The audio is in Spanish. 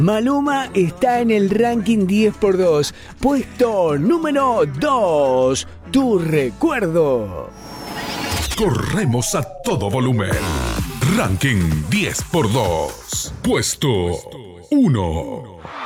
Maluma está en el ranking 10x2, puesto número 2, Tu Recuerdo. Corremos a todo volumen. Ranking 10x2, puesto 1.